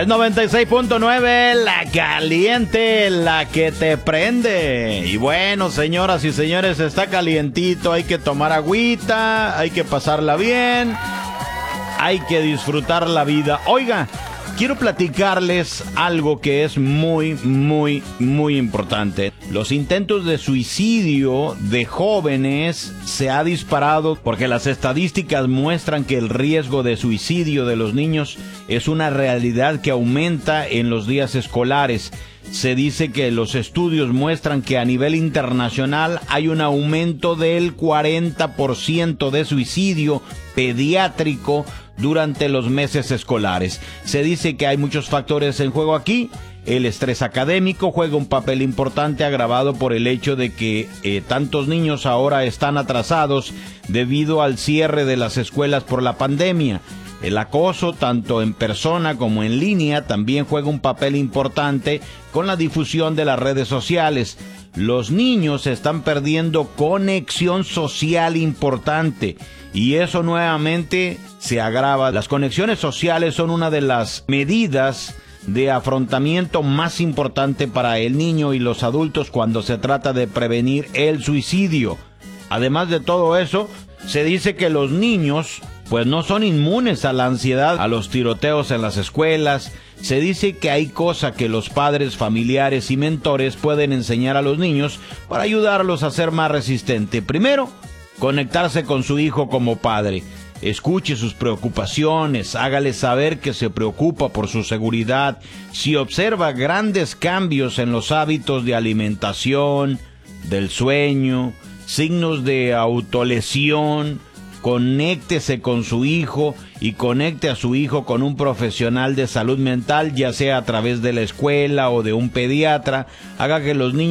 Es 96.9, la caliente, la que te prende. Y bueno, señoras y señores, está calientito, hay que tomar agüita, hay que pasarla bien, hay que disfrutar la vida. Oiga, quiero platicarles algo que es muy importante. Los intentos de suicidio de jóvenes se ha disparado porque las estadísticas muestran que el riesgo de suicidio de los niños es una realidad que aumenta en los días escolares. Se dice que los estudios muestran que a nivel internacional hay un aumento del 40% de suicidio pediátrico durante los meses escolares. Se dice que hay muchos factores en juego aquí. El estrés académico juega un papel importante, agravado por el hecho de que tantos niños ahora están atrasados debido al cierre de las escuelas por la pandemia. El acoso, tanto en persona como en línea, también juega un papel importante con la difusión de las redes sociales. Los niños están perdiendo conexión social importante y eso nuevamente se agrava. Las conexiones sociales son una de las medidas de afrontamiento más importante para el niño y los adultos cuando se trata de prevenir el suicidio. Además de todo eso, se dice que los niños pues no son inmunes a la ansiedad, a los tiroteos en las escuelas. Se dice que hay cosas que los padres, familiares y mentores pueden enseñar a los niños para ayudarlos a ser más resistentes. Primero, conectarse con su hijo como padre. Escuche sus preocupaciones, hágale saber que se preocupa por su seguridad. Si observa grandes cambios en los hábitos de alimentación, del sueño, signos de autolesión, conéctese con su hijo y conecte a su hijo con un profesional de salud mental, ya sea a través de la escuela o de un pediatra. Haga que los niños